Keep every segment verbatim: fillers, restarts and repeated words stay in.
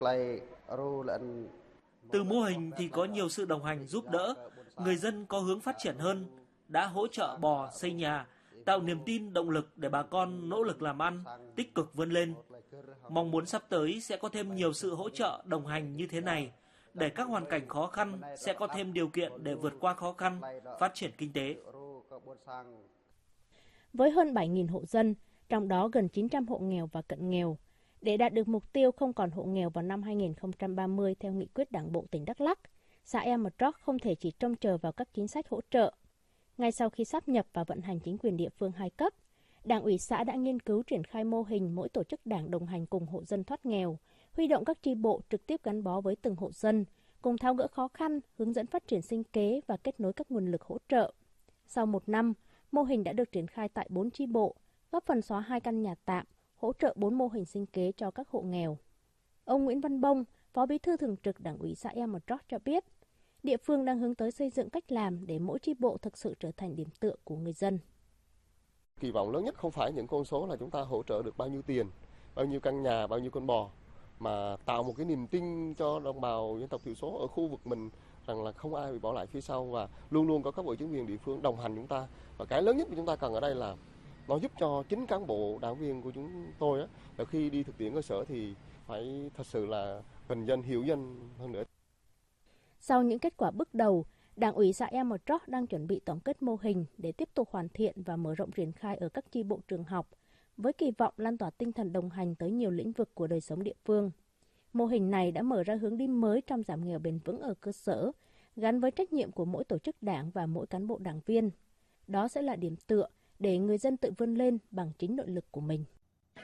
Từ mô hình thì có nhiều sự đồng hành giúp đỡ, người dân có hướng phát triển hơn, đã hỗ trợ bò xây nhà, tạo niềm tin động lực để bà con nỗ lực làm ăn, tích cực vươn lên. Mong muốn sắp tới sẽ có thêm nhiều sự hỗ trợ đồng hành như thế này, để các hoàn cảnh khó khăn sẽ có thêm điều kiện để vượt qua khó khăn, phát triển kinh tế. Với hơn bảy nghìn hộ dân, trong đó gần chín trăm hộ nghèo và cận nghèo, để đạt được mục tiêu không còn hộ nghèo vào năm hai nghìn không trăm ba mươi theo nghị quyết Đảng bộ tỉnh Đắk Lắk, xã Ea Mờ Trót không thể chỉ trông chờ vào các chính sách hỗ trợ. Ngay sau khi sáp nhập và vận hành chính quyền địa phương hai cấp, Đảng ủy xã đã nghiên cứu triển khai mô hình mỗi tổ chức đảng đồng hành cùng hộ dân thoát nghèo, huy động các chi bộ trực tiếp gắn bó với từng hộ dân, cùng tháo gỡ khó khăn, hướng dẫn phát triển sinh kế và kết nối các nguồn lực hỗ trợ. Sau một năm, mô hình đã được triển khai tại bốn chi bộ, góp phần xóa hai căn nhà tạm, hỗ trợ bốn mô hình sinh kế cho các hộ nghèo. Ông Nguyễn Văn Bông, Phó Bí thư Thường trực Đảng ủy xã Ea Mờ Trót cho biết, địa phương đang hướng tới xây dựng cách làm để mỗi chi bộ thực sự trở thành điểm tựa của người dân. Kỳ vọng lớn nhất không phải những con số là chúng ta hỗ trợ được bao nhiêu tiền, bao nhiêu căn nhà, bao nhiêu con bò, mà tạo một cái niềm tin cho đồng bào dân tộc thiểu số ở khu vực mình rằng là không ai bị bỏ lại phía sau và luôn luôn có các bộ chính quyền địa phương đồng hành chúng ta. Và cái lớn nhất của chúng ta cần ở đây là nó giúp cho chính cán bộ đảng viên của chúng tôi á, là khi đi thực tiễn cơ sở thì phải thật sự là gần dân, hiểu dân hơn nữa. Sau những kết quả bước đầu, Đảng ủy xã Ea Mờ Trót đang chuẩn bị tổng kết mô hình để tiếp tục hoàn thiện và mở rộng triển khai ở các chi bộ trường học, với kỳ vọng lan tỏa tinh thần đồng hành tới nhiều lĩnh vực của đời sống địa phương. Mô hình này đã mở ra hướng đi mới trong giảm nghèo bền vững ở cơ sở, gắn với trách nhiệm của mỗi tổ chức đảng và mỗi cán bộ đảng viên. Đó sẽ là điểm tựa để người dân tự vươn lên bằng chính nội lực của mình.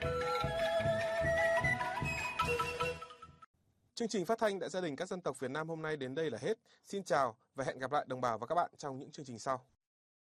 Chương trình phát thanh Đại gia đình các dân tộc Việt Nam hôm nay đến đây là hết. Xin chào và hẹn gặp lại đồng bào và các bạn trong những chương trình sau.